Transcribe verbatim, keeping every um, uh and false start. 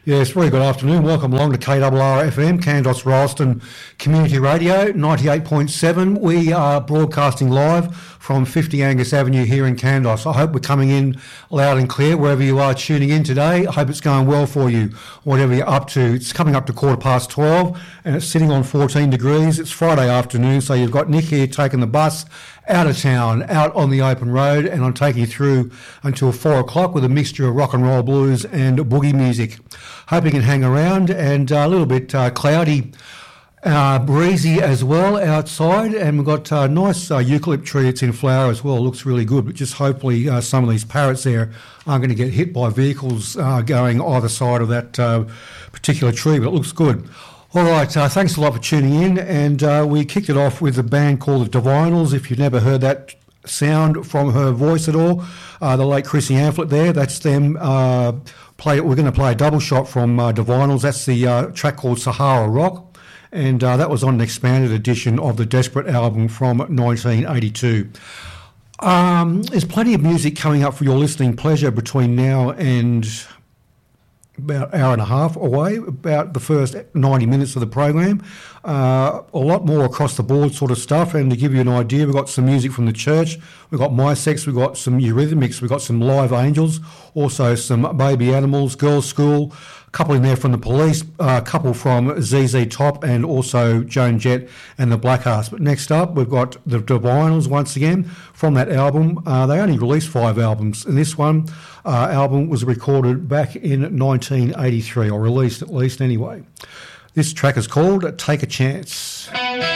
Yes, very good afternoon. Welcome along to K R R F M, Candos Rolleston Community Radio, ninety-eight point seven. We are broadcasting live from fifty Angus Avenue here in Candos. I hope we're coming in loud and clear wherever you are tuning in today. I hope it's going well for you, whatever you're up to. It's coming up to quarter past twelve and it's sitting on fourteen degrees. It's Friday afternoon, so you've got Nick here taking the bus out of town, out on the open road, and I'm taking you through until four o'clock with a mixture of rock and roll blues and boogie music. Hope you can hang around, and uh, a little bit uh, cloudy, uh, breezy as well outside, and we've got a nice uh, eucalypt tree that's in flower as well. It looks really good, but just hopefully uh, some of these parrots there aren't going to get hit by vehicles uh, going either side of that uh, particular tree, but it looks good. All right, uh, thanks a lot for tuning in, and uh, we kicked it off with a band called the Divinals. If you've never heard that sound from her voice at all, uh, the late Chrissy Amphlett there, that's them. Uh, play. We're going to play a double shot from uh, Divinals. That's the uh, track called Sahara Rock, and uh, that was on an expanded edition of the Desperate album from nineteen eighty-two. Um, there's plenty of music coming up for your listening pleasure between now and about an hour and a half away, about the first ninety minutes of the program. Uh, a lot more across the board sort of stuff, and to give you an idea, we've got some music from the church, we've got My Sex, we've got some Eurythmics, we've got some Live Angels, also some Baby Animals, Girls' School, a couple in there from the Police, uh, a couple from Z Z Top, and also Joan Jett and the Blackhearts. But next up, we've got the Divinals once again from that album. Uh, they only released five albums, and this one uh, album was recorded back in nineteen eighty-three, or released at least anyway. This track is called Take a Chance.